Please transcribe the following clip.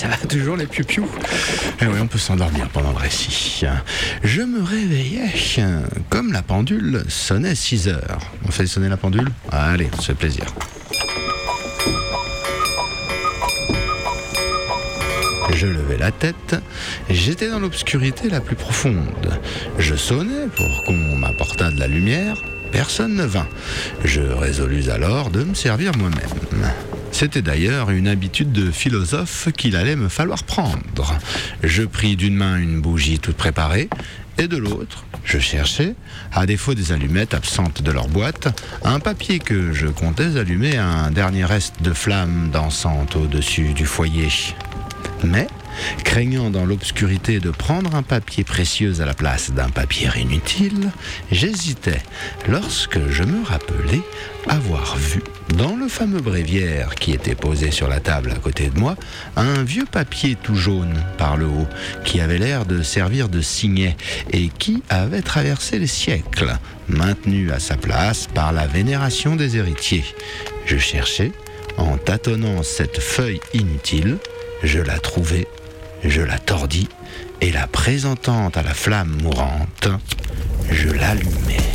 ça va toujours les piou-piou. Et oui, on peut s'endormir pendant le récit. Je me réveillais, comme la pendule sonnait 6 heures. On fait sonner la pendule ? Allez, on se fait plaisir. Je levai la tête, j'étais dans l'obscurité la plus profonde. Je sonnai pour qu'on m'apportât de la lumière, personne ne vint. Je résolus alors de me servir moi-même. C'était d'ailleurs une habitude de philosophe qu'il allait me falloir prendre. Je pris d'une main une bougie toute préparée, et de l'autre, je cherchais, à défaut des allumettes absentes de leur boîte, un papier que je comptais allumer à un dernier reste de flamme dansante au-dessus du foyer. Mais, craignant dans l'obscurité de prendre un papier précieux à la place d'un papier inutile, j'hésitais lorsque je me rappelai avoir vu, dans le fameux bréviaire qui était posé sur la table à côté de moi, un vieux papier tout jaune par le haut, qui avait l'air de servir de signet et qui avait traversé les siècles, maintenu à sa place par la vénération des héritiers. Je cherchais, en tâtonnant cette feuille inutile, je la trouvai, je la tordis, et la présentant à la flamme mourante, je l'allumai.